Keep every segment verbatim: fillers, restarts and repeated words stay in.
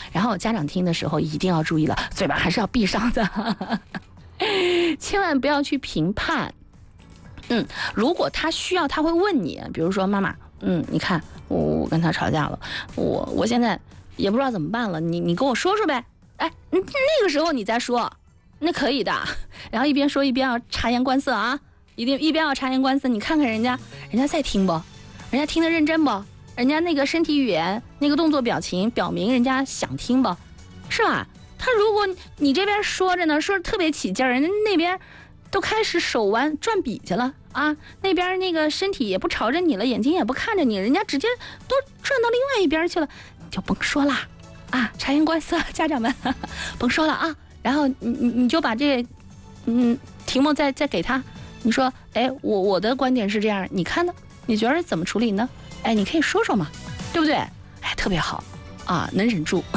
然后家长听的时候一定要注意了，嘴巴还是要闭上的，千万不要去评判。嗯，如果他需要，他会问你，比如说妈妈，嗯，你看我我跟他吵架了，我我现在也不知道怎么办了，你你跟我说说呗。哎，那个时候你再说，那可以的。然后一边说一边要察言观色啊，一定一边要察言观色。你看看人家，人家在听不？人家听得认真不？人家那个身体语言、那个动作表情，表明人家想听不？是吧？他如果你这边说着呢，说着特别起劲儿，人家那边都开始手腕转笔去了啊，那边那个身体也不朝着你了，眼睛也不看着你，人家直接都转到另外一边去了，你就甭说啦啊，察言观色，家长们呵呵甭说了啊。然后你你你就把这嗯题目再再给他，你说，哎，我我的观点是这样，你看呢？你觉得怎么处理呢？哎，你可以说说嘛，对不对？哎，特别好啊，能忍住。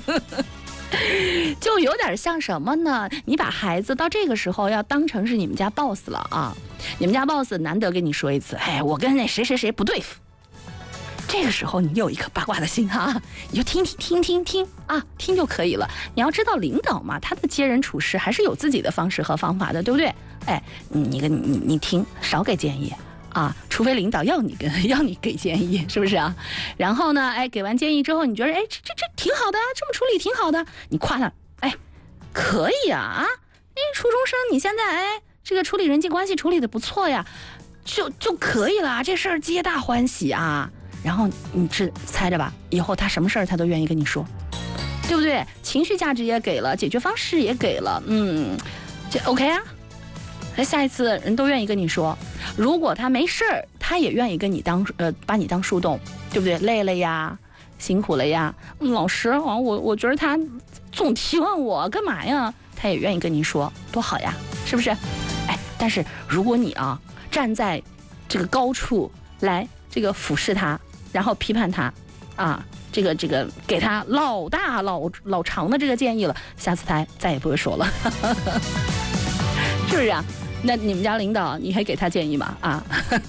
就有点像什么呢？你把孩子到这个时候要当成是你们家 boss 了啊！你们家 boss 难得跟你说一次，哎，我跟那谁谁谁不对付。这个时候你有一颗八卦的心啊，你就听听听听听啊，听就可以了。你要知道领导嘛，他的接人处事还是有自己的方式和方法的，对不对？哎，你个你你听，少给建议啊，除非领导要你跟要你给建议，是不是啊？然后呢，哎，给完建议之后，你觉得哎这这这挺好的，这么处理挺好的，你夸他，哎，可以啊啊，那初中生你现在哎这个处理人际关系处理的不错呀，就就可以了，这事儿皆大欢喜啊。然后你是猜着吧，以后他什么事儿他都愿意跟你说，对不对？情绪价值也给了，解决方式也给了，嗯，这 OK 啊。那下一次人都愿意跟你说，如果他没事儿，他也愿意跟你当呃把你当树洞，对不对？累了呀，辛苦了呀，嗯、老师啊，我我觉得他总提问我干嘛呀？他也愿意跟你说，多好呀，是不是？哎，但是如果你啊站在这个高处来这个俯视他，然后批判他，啊，这个这个给他老大老老长的这个建议了，下次他再也不会说了，是不是啊？那你们家领导你还给他建议吗？啊，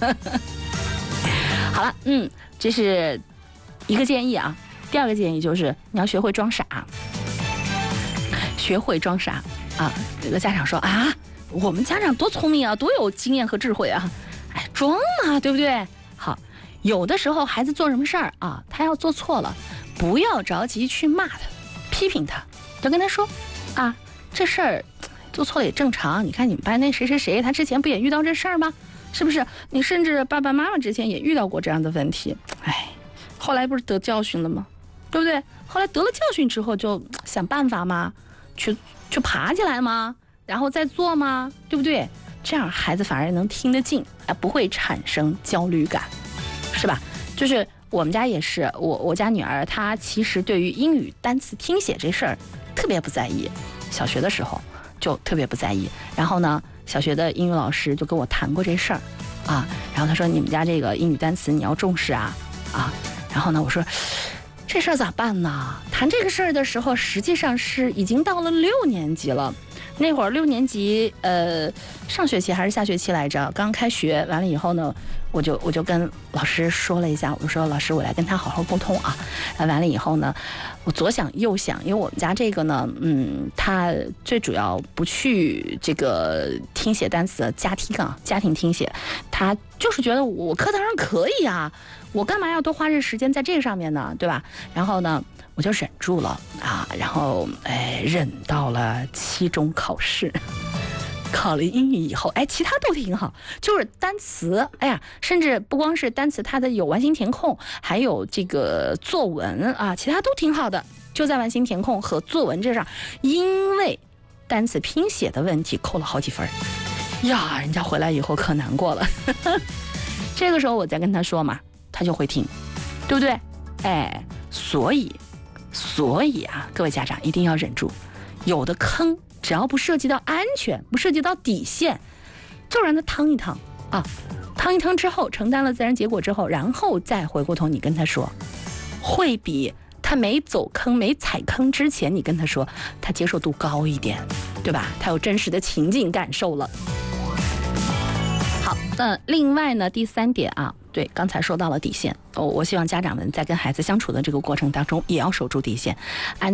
好了，嗯，这是一个建议啊。第二个建议就是你要学会装傻，学会装傻啊。这个家长说啊，我们家长多聪明啊，多有经验和智慧啊，哎，装嘛，对不对？好，有的时候孩子做什么事儿啊，他要做错了，不要着急去骂他、批评他，就跟他说啊，这事儿做错了也正常。你看你们班那谁谁谁，他之前不也遇到这事儿吗？是不是？你甚至爸爸妈妈之前也遇到过这样的问题，哎，后来不是得教训了吗？对不对？后来得了教训之后，就想办法嘛，去去爬起来嘛，然后再做嘛，对不对？这样孩子反而能听得进，而不会产生焦虑感，是吧？就是我们家也是，我我家女儿她其实对于英语单词听写这事儿特别不在意，小学的时候就特别不在意。然后呢，小学的英语老师就跟我谈过这事儿啊，然后他说你们家这个英语单词你要重视啊啊，然后呢我说这事儿咋办呢？谈这个事儿的时候，实际上是已经到了六年级了。那会儿六年级，呃，上学期还是下学期来着？刚开学完了以后呢，我就我就跟老师说了一下，我说老师，我来跟他好好沟通啊。完了以后呢，我左想右想，因为我们家这个呢，嗯，他最主要不去这个听写单词的家庭啊，家庭听写，他就是觉得我课堂上可以啊，我干嘛要多花这时间在这上面呢，对吧？然后呢，我就忍住了啊，然后哎，忍到了期中考试，考了英语以后，哎，其他都挺好，就是单词，哎呀，甚至不光是单词，它的有完形填空，还有这个作文啊，其他都挺好的。就在完形填空和作文这上，因为单词拼写的问题扣了好几分呀，人家回来以后可难过了。这个时候我再跟他说嘛，他就会听，对不对？哎，所以。所以啊，各位家长一定要忍住，有的坑只要不涉及到安全，不涉及到底线，就让他趟一趟啊，趟一趟之后，承担了自然结果之后，然后再回过头你跟他说，会比他没走坑、没踩坑之前你跟他说，他接受度高一点，对吧？他有真实的情境感受了。好，那另外呢，第三点啊。对，刚才说到了底线，哦，我希望家长们在跟孩子相处的这个过程当中，也要守住底线，安。